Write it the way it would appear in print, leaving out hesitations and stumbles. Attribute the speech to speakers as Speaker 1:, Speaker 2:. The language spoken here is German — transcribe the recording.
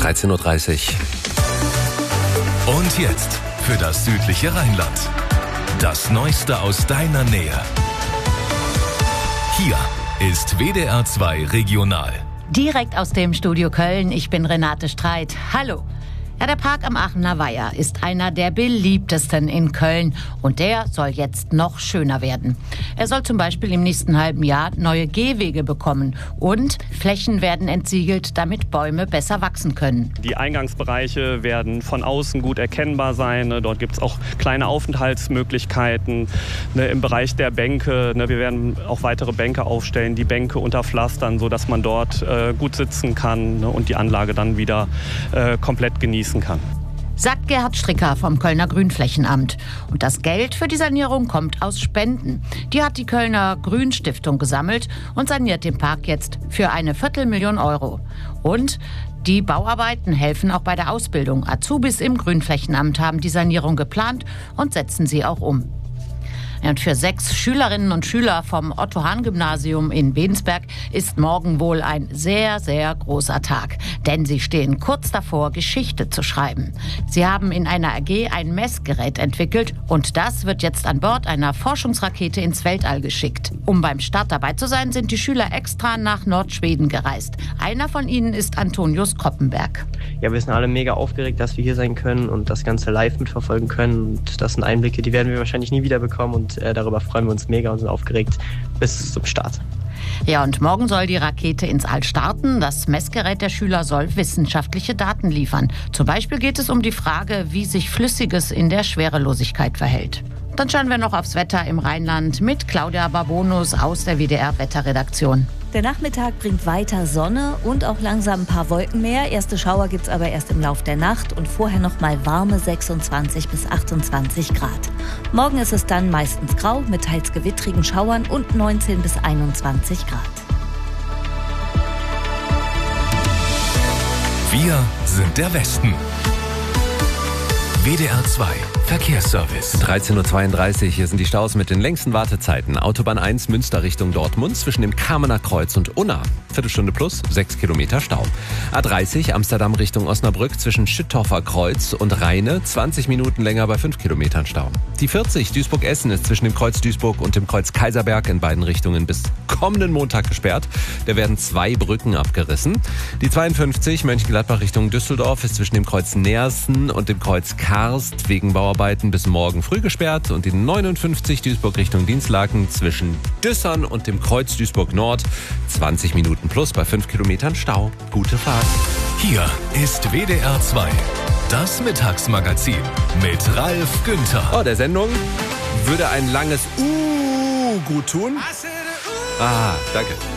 Speaker 1: 13.30 Uhr.
Speaker 2: Und jetzt für das südliche Rheinland. Das Neueste aus deiner Nähe. Hier ist WDR 2 Regional.
Speaker 3: Direkt aus dem Studio Köln, ich bin Renate Streit. Hallo. Ja, der Park am Aachener Weiher ist einer der beliebtesten in Köln und der soll jetzt noch schöner werden. Er soll zum Beispiel im nächsten halben Jahr neue Gehwege bekommen und Flächen werden entsiegelt, damit Bäume besser wachsen können.
Speaker 4: Die Eingangsbereiche werden von außen gut erkennbar sein. Dort gibt es auch kleine Aufenthaltsmöglichkeiten. Im Bereich der Bänke, wir werden auch weitere Bänke aufstellen, die Bänke unterpflastern, sodass man dort gut sitzen kann und die Anlage dann wieder komplett genießen kann.
Speaker 3: Sagt Gerhard Stricker vom Kölner Grünflächenamt. Und das Geld für die Sanierung kommt aus Spenden. Die hat die Kölner Grünstiftung gesammelt und saniert den Park jetzt für 250.000 Euro. Und die Bauarbeiten helfen auch bei der Ausbildung. Azubis im Grünflächenamt haben die Sanierung geplant und setzen sie auch um. Und für 6 Schülerinnen und Schüler vom Otto-Hahn-Gymnasium in Bensberg ist morgen wohl ein sehr, sehr großer Tag. Denn sie stehen kurz davor, Geschichte zu schreiben. Sie haben in einer AG ein Messgerät entwickelt und das wird jetzt an Bord einer Forschungsrakete ins Weltall geschickt. Um beim Start dabei zu sein, sind die Schüler extra nach Nordschweden gereist. Einer von ihnen ist Antonius Koppenberg.
Speaker 5: Ja, wir sind alle mega aufgeregt, dass wir hier sein können und das Ganze live mitverfolgen können. Und das sind Einblicke, die werden wir wahrscheinlich nie wieder bekommen. Und darüber freuen wir uns mega und sind aufgeregt bis zum Start.
Speaker 3: Ja, und morgen soll die Rakete ins All starten. Das Messgerät der Schüler soll wissenschaftliche Daten liefern. Zum Beispiel geht es um die Frage, wie sich Flüssiges in der Schwerelosigkeit verhält. Dann schauen wir noch aufs Wetter im Rheinland mit Claudia Barbonus aus der WDR-Wetterredaktion.
Speaker 6: Der Nachmittag bringt weiter Sonne und auch langsam ein paar Wolken mehr. Erste Schauer gibt's aber erst im Lauf der Nacht und vorher noch mal warme 26 bis 28 Grad. Morgen ist es dann meistens grau mit teils gewittrigen Schauern und 19 bis 21 Grad.
Speaker 2: Wir sind der Westen. WDR 2 Verkehrsservice.
Speaker 1: 13.32 Uhr, hier sind die Staus mit den längsten Wartezeiten. Autobahn 1 Münster Richtung Dortmund zwischen dem Kamener Kreuz und Unna. Viertelstunde plus, 6 Kilometer Stau. A30 Amsterdam Richtung Osnabrück zwischen Schüttorfer Kreuz und Rheine. 20 Minuten länger bei 5 Kilometern Stau. Die 40 Duisburg-Essen ist zwischen dem Kreuz Duisburg und dem Kreuz Kaiserberg in beiden Richtungen bis kommenden Montag gesperrt. Da werden 2 Brücken abgerissen. Die 52 Mönchengladbach Richtung Düsseldorf ist zwischen dem Kreuz Neersen und dem Kreuz Karst wegen Bauarbeiten bis morgen früh gesperrt und die 59 Duisburg Richtung Dinslaken zwischen Düssern und dem Kreuz Duisburg Nord 20 Minuten plus bei 5 Kilometern Stau. Gute Fahrt.
Speaker 2: Hier ist WDR 2, das Mittagsmagazin mit Ralf Günther.
Speaker 1: Oh, der Sendung würde ein langes gut tun. Danke.